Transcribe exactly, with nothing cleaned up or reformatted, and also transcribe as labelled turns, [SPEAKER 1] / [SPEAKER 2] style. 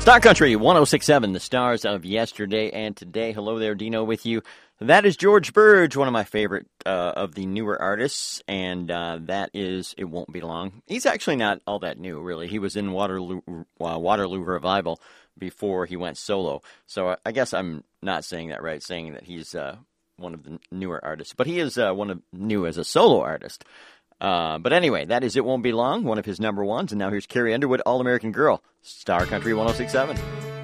[SPEAKER 1] Star Country one oh six point seven, the stars of yesterday and today. Hello there, Dino with you. That is George Burge, one of my favorite uh, of the newer artists, and uh, that is It Won't Be Long. He's actually not all that new, really. He was in Waterloo, uh, Waterloo Revival before he went solo. So I guess I'm not saying that right, saying that he's uh, one of the newer artists. But he is uh, one of new as a solo artist. Uh, but anyway, that is It Won't Be Long, one of his number ones. And now here's Carrie Underwood, All-American Girl, Star Country one oh six point seven.